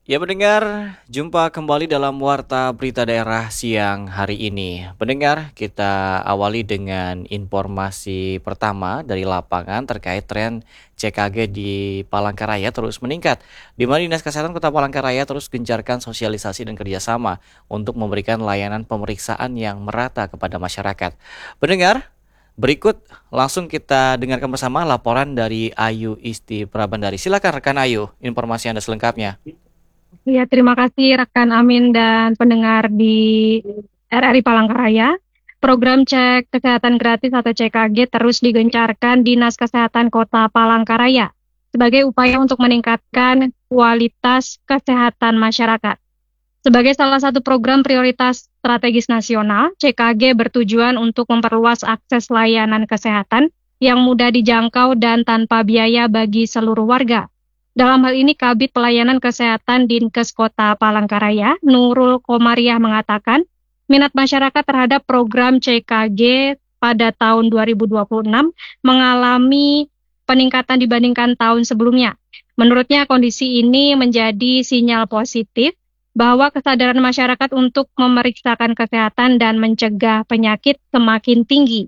Ya pendengar, jumpa kembali dalam Warta Berita Daerah siang hari ini. Pendengar, kita awali dengan informasi pertama dari lapangan terkait tren CKG di Palangkaraya terus meningkat, di mana Dinas Kesehatan Kota Palangkaraya terus gencarkan sosialisasi dan kerjasama untuk memberikan layanan pemeriksaan yang merata kepada masyarakat. Pendengar, berikut langsung kita dengarkan bersama laporan dari Ayu Isti Prabandari. Silakan rekan Ayu, informasi Anda selengkapnya. Ya, terima kasih rekan Amin dan pendengar di RRI Palangkaraya. Program cek kesehatan gratis atau CKG terus digencarkan Dinas Kesehatan Kota Palangkaraya sebagai upaya untuk meningkatkan kualitas kesehatan masyarakat. Sebagai salah satu program prioritas strategis nasional, CKG bertujuan untuk memperluas akses layanan kesehatan yang mudah dijangkau dan tanpa biaya bagi seluruh warga. Dalam hal ini, Kabid Pelayanan Kesehatan Dinkes Kota Palangkaraya, Nurul Komariah mengatakan, minat masyarakat terhadap program CKG pada tahun 2026 mengalami peningkatan dibandingkan tahun sebelumnya. Menurutnya, kondisi ini menjadi sinyal positif bahwa kesadaran masyarakat untuk memeriksakan kesehatan dan mencegah penyakit semakin tinggi.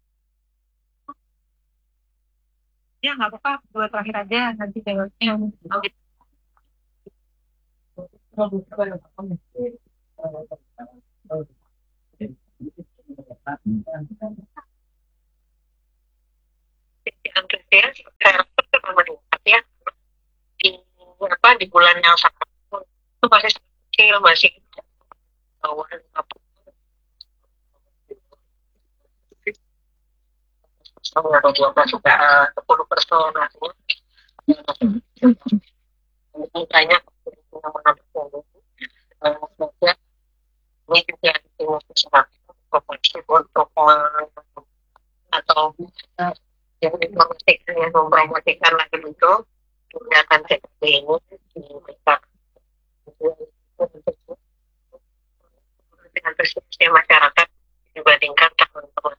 Ya, nggak apa-apa, dua terakhir aja, nanti jawabnya. Antusias relatif meningkat ya di di bulan yang sangat itu masih kecil, masih bawah 50 atau 12 juga 10% artinya banyak yang mengambil ini juga dipromosi untuk atau yang mempromosikan lagi itu tindakan seperti ini bisa dengan persepsi masyarakat dibandingkan tahun-tahun.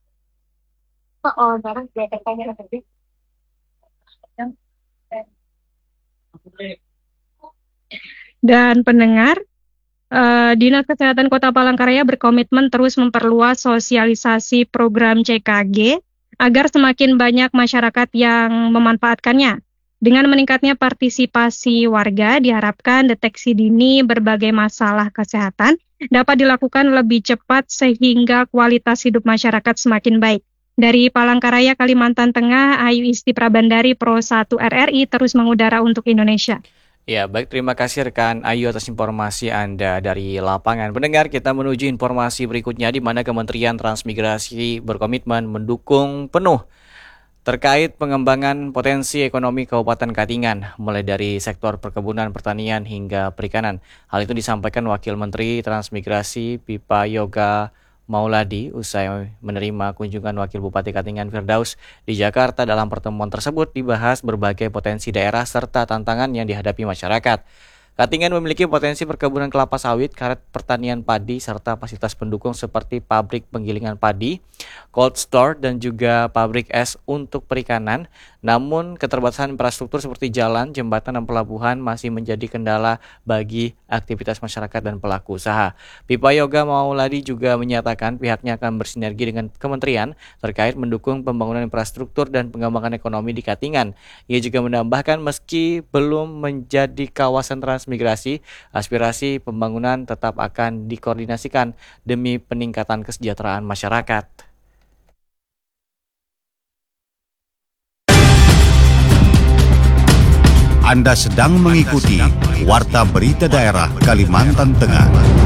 Dan pendengar, Dinas Kesehatan Kota Palangkaraya berkomitmen terus memperluas sosialisasi program CKG agar semakin banyak masyarakat yang memanfaatkannya. Dengan meningkatnya partisipasi warga, diharapkan deteksi dini berbagai masalah kesehatan dapat dilakukan lebih cepat sehingga kualitas hidup masyarakat semakin baik. Dari Palangkaraya, Kalimantan Tengah, Ayu Isti Prabandari, Pro 1 RRI terus mengudara untuk Indonesia. Ya, baik, terima kasih rekan Ayu atas informasi Anda dari lapangan. Pendengar, kita menuju informasi berikutnya di mana Kementerian Transmigrasi berkomitmen mendukung penuh terkait pengembangan potensi ekonomi Kabupaten Katingan, mulai dari sektor perkebunan, pertanian, hingga perikanan. Hal itu disampaikan Wakil Menteri Transmigrasi Pipa Yoga Mauladi usai menerima kunjungan Wakil Bupati Katingan Firdaus di Jakarta. Dalam pertemuan tersebut dibahas berbagai potensi daerah serta tantangan yang dihadapi masyarakat. Katingan memiliki potensi perkebunan kelapa sawit, karet pertanian padi, serta fasilitas pendukung seperti pabrik penggilingan padi, cold store, dan juga pabrik es untuk perikanan. Namun, keterbatasan infrastruktur seperti jalan, jembatan, dan pelabuhan masih menjadi kendala bagi aktivitas masyarakat dan pelaku usaha. Pipa Yoga Mauladi juga menyatakan pihaknya akan bersinergi dengan kementerian terkait mendukung pembangunan infrastruktur dan pengembangan ekonomi di Katingan. Ia juga menambahkan meski belum menjadi kawasan transmigrasi, aspirasi pembangunan tetap akan dikoordinasikan demi peningkatan kesejahteraan masyarakat. Anda sedang mengikuti Warta Berita Daerah Kalimantan Tengah.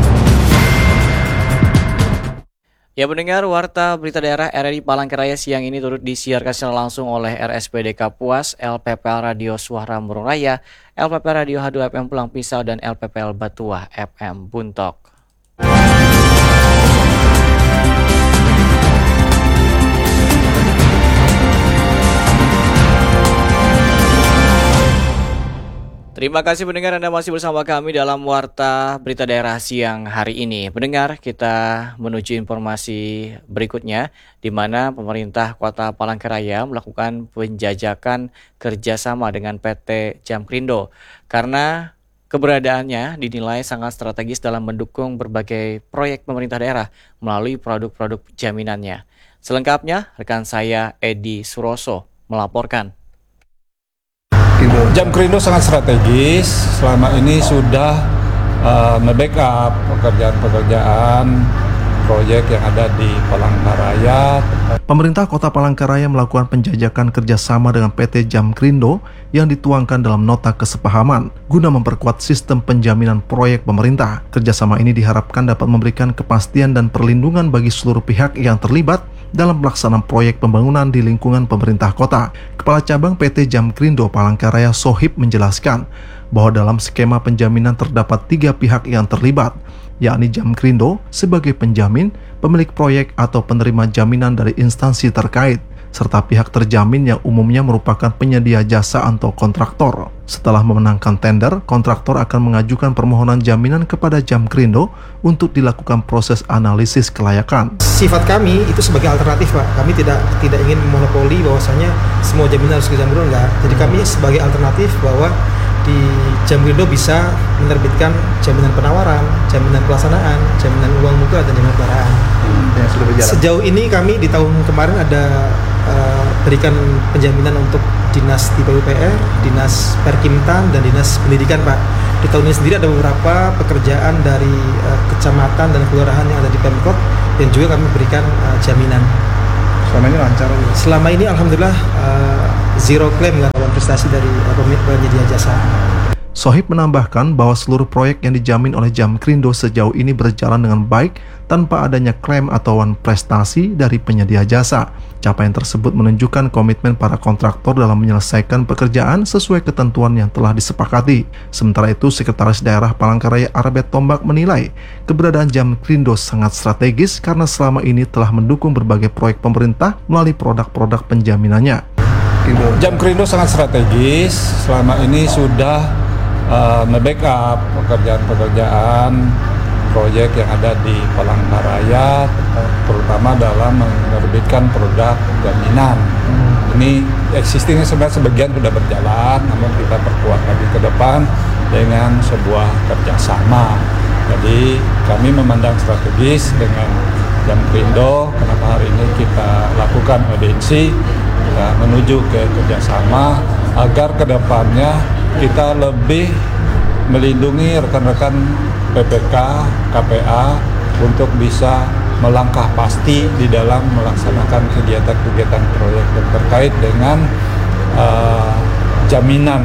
Ya pendengar, Warta Berita Daerah RRI Palangkaraya siang ini turut disiarkan secara langsung oleh RSPD Kapuas, LPPL Radio Suara Murung Raya, LPPL Radio H2 FM Pulang Pisau, dan LPPL Batuah FM Buntok. Terima kasih pendengar, Anda masih bersama kami dalam Warta Berita Daerah siang hari ini. Pendengar, kita menuju informasi berikutnya, di mana pemerintah Kota Palangkaraya melakukan penjajakan kerjasama dengan PT Jamkrindo. Karena Keberadaannya dinilai sangat strategis dalam mendukung berbagai proyek pemerintah daerah melalui produk-produk jaminannya. Selengkapnya, rekan saya Edi Suroso melaporkan. Jamkrindo sangat strategis, selama ini sudah membackup pekerjaan-pekerjaan proyek yang ada di Palangkaraya. Pemerintah Kota Palangkaraya melakukan penjajakan kerjasama dengan PT Jamkrindo yang dituangkan dalam nota kesepahaman guna memperkuat sistem penjaminan proyek pemerintah. Kerjasama ini diharapkan dapat memberikan kepastian dan perlindungan bagi seluruh pihak yang terlibat dalam pelaksanaan proyek pembangunan di lingkungan pemerintah kota. Kepala Cabang PT Jamkrindo Palangkaraya Sohib menjelaskan bahwa dalam skema penjaminan terdapat 3 pihak yang terlibat, yakni Jamkrindo sebagai penjamin, pemilik proyek atau penerima jaminan dari instansi terkait, serta pihak terjamin yang umumnya merupakan penyedia jasa atau kontraktor. Setelah memenangkan tender, kontraktor akan mengajukan permohonan jaminan kepada Jamkrindo untuk dilakukan proses analisis kelayakan. Sifat kami itu sebagai alternatif, Pak. Kami tidak ingin monopoli bahwasanya semua jaminan harus ke Jamkrindo, enggak. Jadi kami sebagai alternatif bahwa di Jamkrindo bisa menerbitkan jaminan penawaran, jaminan pelaksanaan, jaminan uang muka, dan jaminan kendaraan. Sejauh ini kami di tahun kemarin ada berikan penjaminan untuk Dinas di PUPR, Dinas Perkimtan, dan Dinas Pendidikan, Pak. Di tahun ini sendiri ada beberapa pekerjaan dari kecamatan dan kelurahan yang ada di Pemkot yang juga kami berikan jaminan. Selama ini lancar? Selama ini alhamdulillah zero claim karena prestasi dari penyedia jasa. Sohib menambahkan bahwa seluruh proyek yang dijamin oleh Jamkrindo sejauh ini berjalan dengan baik tanpa adanya klaim atau prestasi dari penyedia jasa. Capaian tersebut menunjukkan komitmen para kontraktor dalam menyelesaikan pekerjaan sesuai ketentuan yang telah disepakati. Sementara itu, Sekretaris Daerah Palangkaraya Arbet Tombak menilai keberadaan Jamkrindo sangat strategis karena selama ini telah mendukung berbagai proyek pemerintah melalui produk-produk penjaminannya. Jamkrindo sangat strategis, selama ini sudah membackup pekerjaan-pekerjaan proyek yang ada di Palangkaraya, terutama dalam menerbitkan produk jaminan. Ini existingnya sebenarnya sebagian sudah berjalan, namun kita perkuat lagi ke depan dengan sebuah kerjasama. Jadi kami memandang strategis dengan Jamkrindo, kenapa hari ini kita lakukan audiensi, kita menuju ke kerjasama agar kedepannya kita lebih melindungi rekan-rekan PPK, KPA untuk bisa melangkah pasti di dalam melaksanakan kegiatan-kegiatan proyek yang terkait dengan jaminan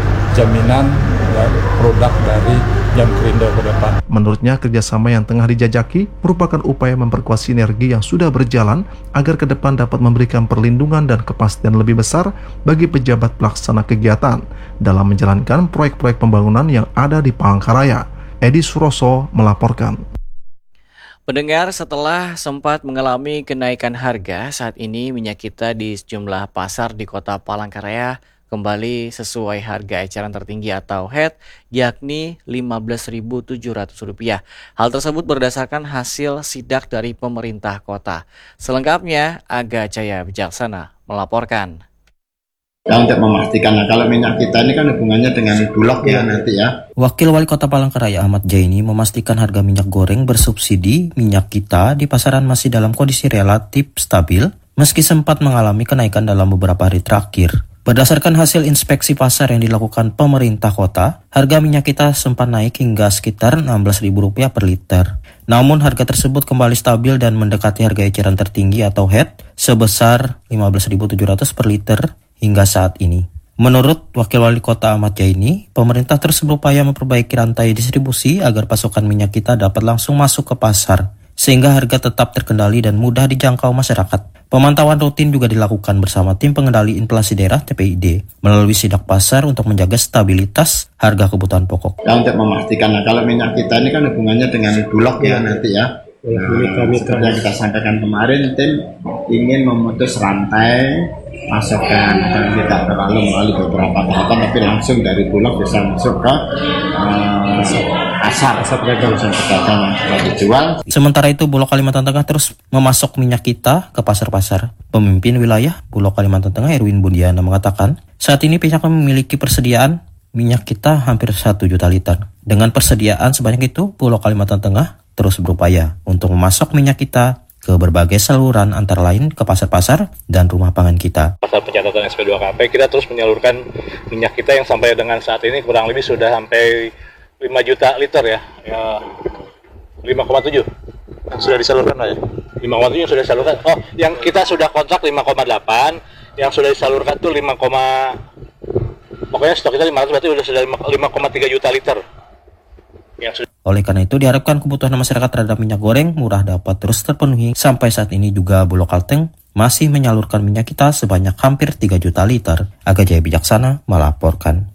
produk dari Jamkrindo ke depan. Menurutnya, kerjasama yang tengah dijajaki merupakan upaya memperkuat sinergi yang sudah berjalan agar ke depan dapat memberikan perlindungan dan kepastian lebih besar bagi pejabat pelaksana kegiatan dalam menjalankan proyek-proyek pembangunan yang ada di Palangkaraya. Edi Suroso melaporkan. Pendengar, setelah sempat mengalami kenaikan harga, saat ini minyak kita di sejumlah pasar di Kota Palangkaraya kembali sesuai harga eceran tertinggi atau HET, yakni Rp15.700. Hal tersebut berdasarkan hasil sidak dari pemerintah kota. Selengkapnya, Aga Jaya Bijaksana melaporkan. Untuk memastikan, kalau minyak kita ini kan hubungannya dengan Bulog ya nanti ya. Wakil Wali Kota Palangkaraya Ahmad Jaini memastikan harga minyak goreng bersubsidi minyak kita di pasaran masih dalam kondisi relatif stabil meski sempat mengalami kenaikan dalam beberapa hari terakhir. Berdasarkan hasil inspeksi pasar yang dilakukan pemerintah kota, harga minyak kita sempat naik hingga sekitar Rp16.000 per liter. Namun harga tersebut kembali stabil dan mendekati harga eceran tertinggi atau HET sebesar Rp15.700 per liter hingga saat ini. Menurut Wakil Wali Kota Ahmad Jaini, pemerintah terus berupaya memperbaiki rantai distribusi agar pasokan minyak kita dapat langsung masuk ke pasar, sehingga harga tetap terkendali dan mudah dijangkau masyarakat. Pemantauan rutin juga dilakukan bersama Tim Pengendali Inflasi Daerah TPID melalui sidak pasar untuk menjaga stabilitas harga kebutuhan pokok. Untuk memastikan, kalau minyak kita ini kan hubungannya dengan Bulog ya nanti ya. Seperti yang kita sampaikan kemarin, tim ingin memutus rantai pasokan dan tidak terlalu melalui beberapa tahapan, tapi langsung dari Bulog bisa masuk ke pasar pedagang yang dijual. Sementara itu, Bulog Kalimantan Tengah terus memasok minyak kita ke pasar-pasar. Pemimpin wilayah Bulog Kalimantan Tengah Erwin Bundiana mengatakan, saat ini pihaknya memiliki persediaan minyak kita hampir 1 juta liter. Dengan persediaan sebanyak itu, Bulog Kalimantan Tengah terus berupaya untuk memasok minyak kita ke berbagai saluran antara lain ke pasar-pasar dan rumah pangan kita. Pasar pencatatan SP2KP kita terus menyalurkan minyak kita yang sampai dengan saat ini kurang lebih sudah sampai 5 juta liter ya 5,7 sudah disalurkan ya 5,7 yang sudah disalurkan. Oh, yang kita sudah kontrak 5,8, yang sudah disalurkan tuh 5, pokoknya stok kita 500 berarti sudah 5,3 juta liter. Oleh karena itu diharapkan kebutuhan masyarakat terhadap minyak goreng murah dapat terus terpenuhi. Sampai saat ini juga Bulog Kalteng masih menyalurkan minyak kita sebanyak hampir 3 juta liter. Aga Jaya Bijaksana melaporkan.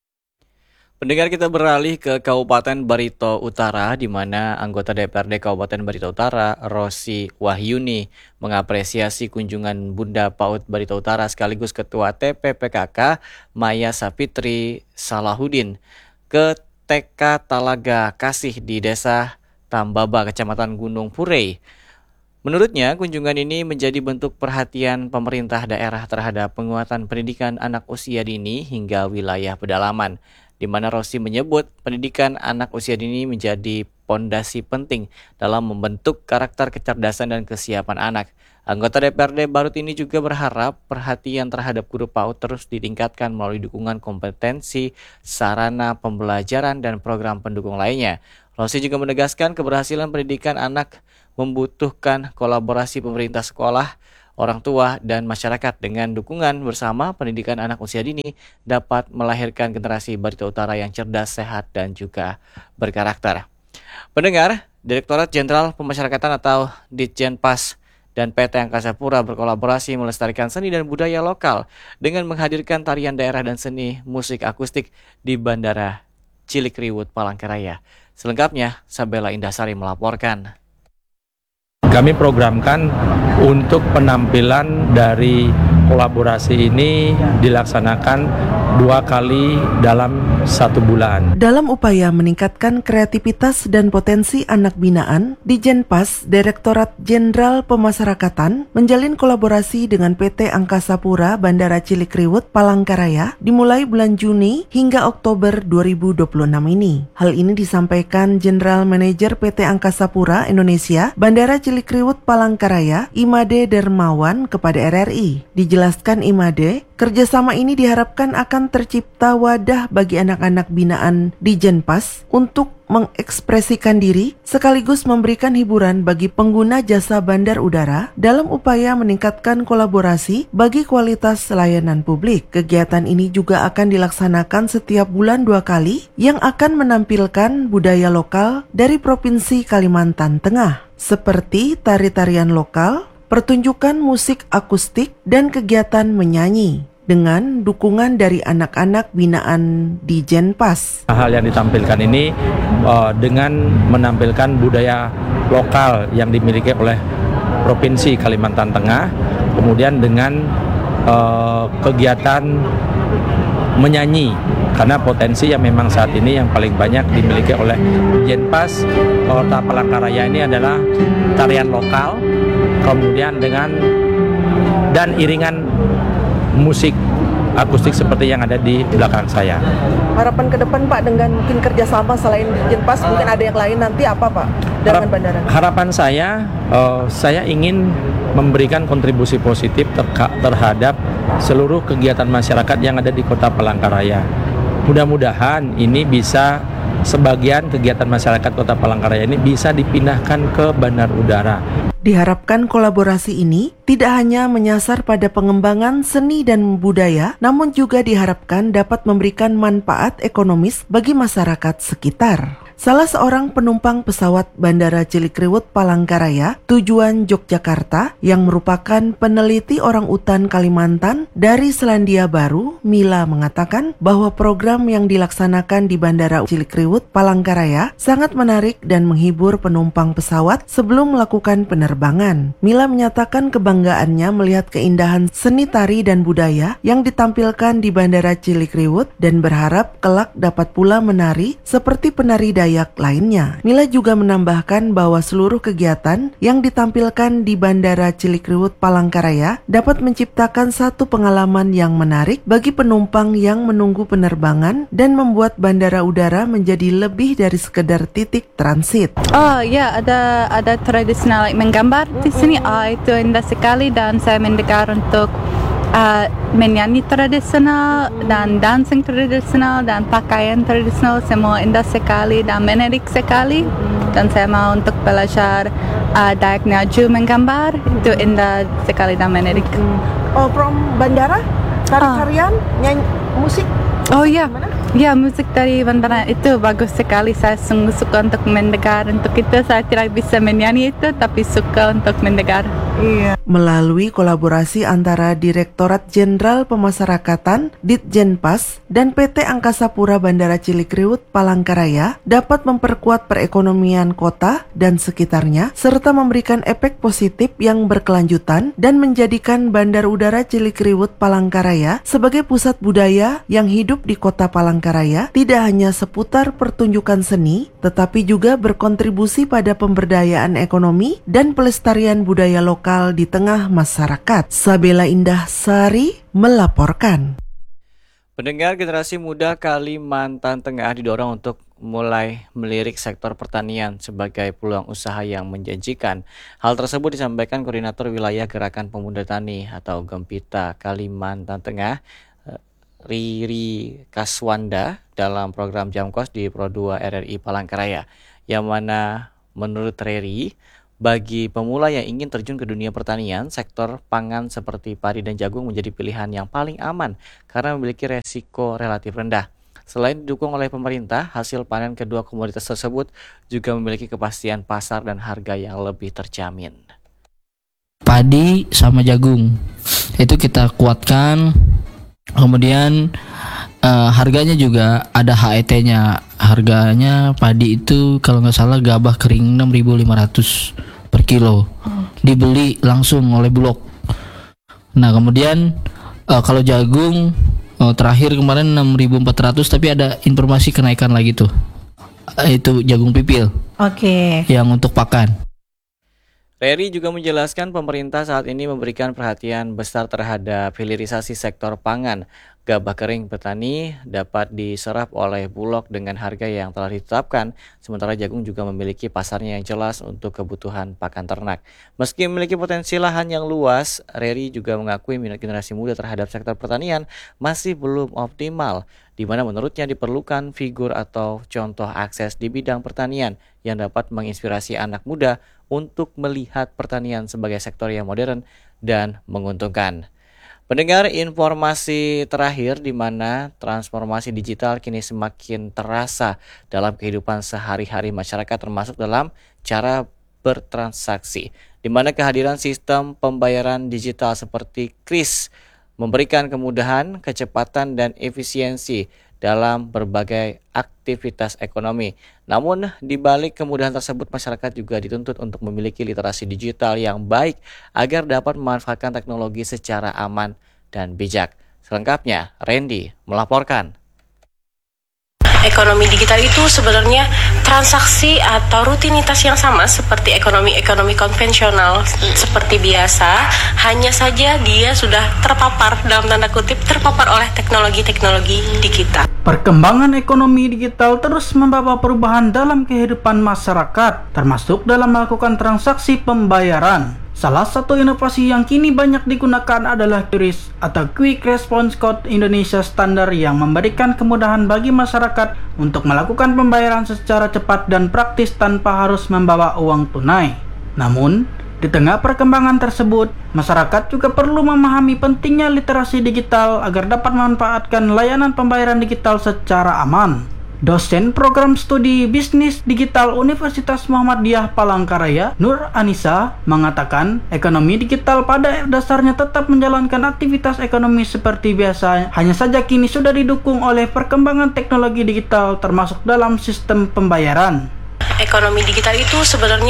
Pendengar, kita beralih ke Kabupaten Barito Utara, di mana anggota DPRD Kabupaten Barito Utara, Rosi Wahyuni, mengapresiasi kunjungan Bunda PAUD Barito Utara sekaligus Ketua TPPKK Maya Sapitri Salahuddin ke TK Talaga Kasih di Desa Tambaba, Kecamatan Gunung Purei. Menurutnya, kunjungan ini menjadi bentuk perhatian pemerintah daerah terhadap penguatan pendidikan anak usia dini hingga wilayah pedalaman, di mana Rosi menyebut pendidikan anak usia dini menjadi pondasi penting dalam membentuk karakter, kecerdasan, dan kesiapan anak. Anggota DPRD Barut ini juga berharap perhatian terhadap guru PAUD terus ditingkatkan melalui dukungan kompetensi, sarana pembelajaran, dan program pendukung lainnya. Rosi juga menegaskan keberhasilan pendidikan anak membutuhkan kolaborasi pemerintah, sekolah, orang tua, dan masyarakat. Dengan dukungan bersama, pendidikan anak usia dini dapat melahirkan generasi Barito Utara yang cerdas, sehat, dan juga berkarakter. Pendengar, Direktorat Jenderal Pemasyarakatan atau Ditjenpas dan PT Angkasa Pura berkolaborasi melestarikan seni dan budaya lokal dengan menghadirkan tarian daerah dan seni musik akustik di Bandara Cilikriwut, Palangkaraya. Selengkapnya, Sabella Indasari melaporkan. Kami programkan untuk penampilan dari kolaborasi ini dilaksanakan 2 kali dalam 1 bulan. Dalam upaya meningkatkan kreativitas dan potensi anak binaan, Ditjenpas Direktorat Jenderal Pemasyarakatan menjalin kolaborasi dengan PT Angkasa Pura Bandara Cilikriwut, Palangkaraya dimulai bulan Juni hingga Oktober 2026 ini. Hal ini disampaikan General Manager PT Angkasa Pura Indonesia Bandara Cilikriwut, Palangkaraya, Imade Dermawan kepada RRI. Dijelaskan Imade, kerjasama ini diharapkan akan tercipta wadah bagi anak-anak binaan Ditjenpas untuk mengekspresikan diri sekaligus memberikan hiburan bagi pengguna jasa bandar udara dalam upaya meningkatkan kolaborasi bagi kualitas layanan publik. Kegiatan ini juga akan dilaksanakan setiap bulan 2 kali yang akan menampilkan budaya lokal dari Provinsi Kalimantan Tengah seperti tari-tarian lokal, pertunjukan musik akustik, dan kegiatan menyanyi dengan dukungan dari anak-anak binaan Ditjenpas. Hal yang ditampilkan ini dengan menampilkan budaya lokal yang dimiliki oleh Provinsi Kalimantan Tengah, kemudian dengan kegiatan menyanyi, karena potensi yang memang saat ini yang paling banyak dimiliki oleh Ditjenpas Kota Palangkaraya ini adalah tarian lokal, kemudian dan iringan musik akustik seperti yang ada di belakang saya. Harapan ke depan Pak dengan mungkin kerjasama selain Ditjenpas, mungkin ada yang lain nanti apa Pak dengan bandara? Harapan saya ingin memberikan kontribusi positif terhadap seluruh kegiatan masyarakat yang ada di Kota Palangkaraya. Mudah-mudahan ini bisa sebagian kegiatan masyarakat Kota Palangkaraya ini bisa dipindahkan ke bandar udara. Diharapkan kolaborasi ini tidak hanya menyasar pada pengembangan seni dan budaya, namun juga diharapkan dapat memberikan manfaat ekonomis bagi masyarakat sekitar. Salah seorang penumpang pesawat Bandara Cilikriwut Palangkaraya tujuan Yogyakarta yang merupakan peneliti orang utan Kalimantan dari Selandia Baru, Mila mengatakan bahwa program yang dilaksanakan di Bandara Cilikriwut Palangkaraya sangat menarik dan menghibur penumpang pesawat sebelum melakukan penerbangan. Mila menyatakan kebanggaannya melihat keindahan seni tari dan budaya yang ditampilkan di Bandara Cilikriwut dan berharap kelak dapat pula menari seperti penari Dayak layak lainnya. Mila juga menambahkan bahwa seluruh kegiatan yang ditampilkan di Bandara Cilikriwut Palangkaraya dapat menciptakan satu pengalaman yang menarik bagi penumpang yang menunggu penerbangan dan membuat bandara udara menjadi lebih dari sekedar titik transit. Oh ya, ada tradisional menggambar di sini. Itu indah sekali dan saya mendengar untuk menyanyi tradisional dan dancing tradisional dan pakaian tradisional, semua indah sekali dan menarik sekali. Dan saya mau untuk belajar Dayak Ngaju menggambar, itu indah sekali dan menarik. Oh, from bandara? Tari-tarian, nyanyi, musik? Oh ya, ya musik dari bandara itu bagus sekali. Saya sungguh suka untuk mendengar. Untuk itu saya tidak bisa menyanyi itu, tapi suka untuk mendengar. Iya. Melalui kolaborasi antara Direktorat Jenderal Pemasyarakatan Ditjenpas dan PT Angkasa Pura Bandara Cilikriwut Palangkaraya dapat memperkuat perekonomian kota dan sekitarnya serta memberikan efek positif yang berkelanjutan dan menjadikan Bandar Udara Cilikriwut Palangkaraya sebagai pusat budaya yang hidup di kota Palangkaraya tidak hanya seputar pertunjukan seni tetapi juga berkontribusi pada pemberdayaan ekonomi dan pelestarian budaya lokal di tengah masyarakat. Sabela Indah Sari melaporkan. Pendengar, generasi muda Kalimantan Tengah didorong untuk mulai melirik sektor pertanian sebagai peluang usaha yang menjanjikan. Hal tersebut disampaikan Koordinator Wilayah Gerakan Pemuda Tani atau Gempita Kalimantan Tengah, Riri Kaswanda, dalam program Jamkos di Pro 2 RRI Palangkaraya, yang mana menurut Riri, bagi pemula yang ingin terjun ke dunia pertanian, sektor pangan seperti padi dan jagung menjadi pilihan yang paling aman karena memiliki resiko relatif rendah. Selain didukung oleh pemerintah, hasil panen kedua komoditas tersebut juga memiliki kepastian pasar dan harga yang lebih terjamin. Padi sama jagung itu kita kuatkan, kemudian harganya juga ada HET-nya. Harganya padi itu kalau nggak salah gabah kering 6.500 per kilo, dibeli langsung oleh Bulog. Nah kemudian kalau jagung terakhir kemarin 6.400, tapi ada informasi kenaikan lagi tuh, itu jagung pipil. Oke. Yang untuk pakan. Riri juga menjelaskan pemerintah saat ini memberikan perhatian besar terhadap hilirisasi sektor pangan. Gabah kering petani dapat diserap oleh Bulog dengan harga yang telah ditetapkan, sementara jagung juga memiliki pasarnya yang jelas untuk kebutuhan pakan ternak. Meski memiliki potensi lahan yang luas, Riri juga mengakui minat generasi muda terhadap sektor pertanian masih belum optimal, di mana menurutnya diperlukan figur atau contoh akses di bidang pertanian yang dapat menginspirasi anak muda untuk melihat pertanian sebagai sektor yang modern dan menguntungkan. Pendengar, informasi terakhir di mana transformasi digital kini semakin terasa dalam kehidupan sehari-hari masyarakat, termasuk dalam cara bertransaksi, di mana kehadiran sistem pembayaran digital seperti KRIS memberikan kemudahan, kecepatan, dan efisiensi dalam berbagai aktivitas ekonomi. Namun, di balik kemudahan tersebut, masyarakat juga dituntut untuk memiliki literasi digital yang baik agar dapat memanfaatkan teknologi secara aman dan bijak. Selengkapnya, Randy melaporkan. Ekonomi digital itu sebenarnya transaksi atau rutinitas yang sama seperti ekonomi konvensional seperti biasa, hanya saja dia sudah terpapar, dalam tanda kutip, terpapar oleh teknologi-teknologi digital. Perkembangan ekonomi digital terus membawa perubahan dalam kehidupan masyarakat, termasuk dalam melakukan transaksi pembayaran. Salah satu inovasi yang kini banyak digunakan adalah QRIS atau Quick Response Code Indonesia Standar yang memberikan kemudahan bagi masyarakat untuk melakukan pembayaran secara cepat dan praktis tanpa harus membawa uang tunai. Namun, di tengah perkembangan tersebut, masyarakat juga perlu memahami pentingnya literasi digital agar dapat memanfaatkan layanan pembayaran digital secara aman. Dosen Program Studi Bisnis Digital Universitas Muhammadiyah Palangkaraya, Nur Anissa, mengatakan ekonomi digital pada dasarnya tetap menjalankan aktivitas ekonomi seperti biasa, hanya saja kini sudah didukung oleh perkembangan teknologi digital termasuk dalam sistem pembayaran. Ekonomi digital itu sebenarnya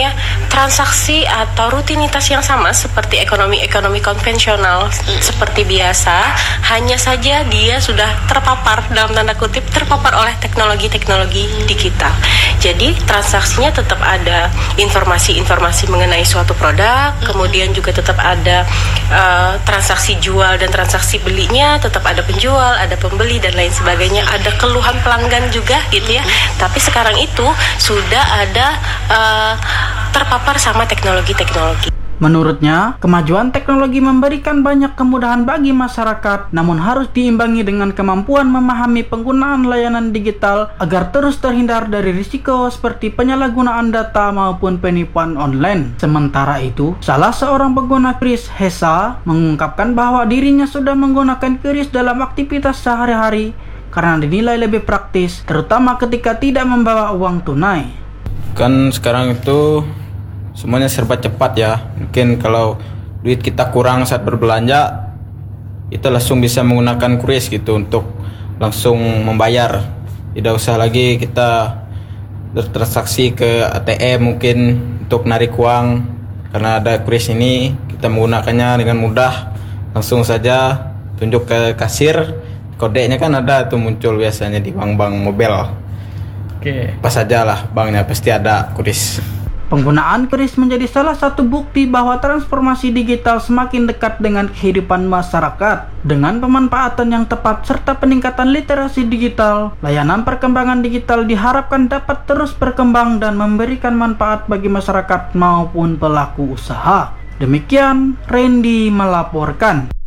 transaksi atau rutinitas yang sama seperti ekonomi konvensional seperti biasa, hanya saja dia sudah terpapar dalam tanda kutip terpapar oleh teknologi digital. Jadi transaksinya tetap ada informasi mengenai suatu produk, kemudian juga tetap ada transaksi jual dan transaksi belinya, tetap ada penjual, ada pembeli dan lain sebagainya, ada keluhan pelanggan juga gitu ya. Tapi sekarang itu sudah ada terpapar sama teknologi. Menurutnya, kemajuan teknologi memberikan banyak kemudahan bagi masyarakat, namun harus diimbangi dengan kemampuan memahami penggunaan layanan digital agar terus terhindar dari risiko seperti penyalahgunaan data maupun penipuan online. Sementara itu, salah seorang pengguna kris, Hesa, mengungkapkan bahwa dirinya sudah menggunakan kris dalam aktivitas sehari-hari karena dinilai lebih praktis, terutama ketika tidak membawa uang tunai. Kan sekarang itu semuanya serba cepat ya. Mungkin kalau duit kita kurang saat berbelanja, kita langsung bisa menggunakan kris gitu untuk langsung membayar. Tidak usah lagi kita bertransaksi ke ATM mungkin untuk narik uang. Karena ada kris ini, kita menggunakannya dengan mudah. Langsung saja tunjuk ke kasir, kodenya kan ada tuh muncul biasanya di bank-bank mobile. Oke. Pas aja lah banknya pasti ada kris. Penggunaan kris menjadi salah satu bukti bahwa transformasi digital semakin dekat dengan kehidupan masyarakat. Dengan pemanfaatan yang tepat serta peningkatan literasi digital, layanan perkembangan digital diharapkan dapat terus berkembang dan memberikan manfaat bagi masyarakat maupun pelaku usaha. Demikian, Randy melaporkan.